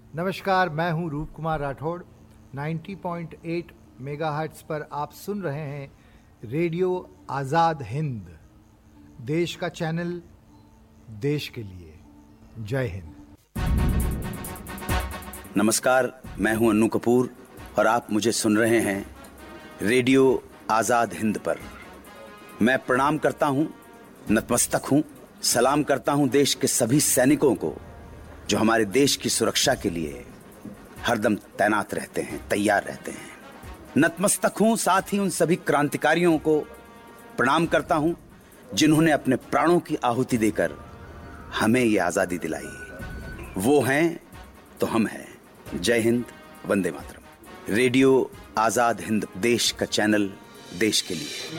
नमस्कार, मैं हूं रूप कुमार राठौड़। 90.8 मेगाहर्ट्ज पर आप सुन रहे हैं रेडियो आज़ाद हिंद, देश का चैनल, देश के लिए। जय हिंद। नमस्कार, मैं हूं अन्नू कपूर और आप मुझे सुन रहे हैं रेडियो आज़ाद हिंद पर। मैं प्रणाम करता हूं, नतमस्तक हूं, सलाम करता हूं देश के सभी सैनिकों को जो हमारे देश की सुरक्षा के लिए हरदम तैनात रहते हैं, तैयार रहते हैं। नतमस्तक हूं साथ ही उन सभी क्रांतिकारियों को प्रणाम करता हूं जिन्होंने अपने प्राणों की आहुति देकर हमें ये आजादी दिलाई। वो हैं तो हम हैं। जय हिंद, वंदे मातरम। रेडियो आजाद हिंद, देश का चैनल, देश के लिए।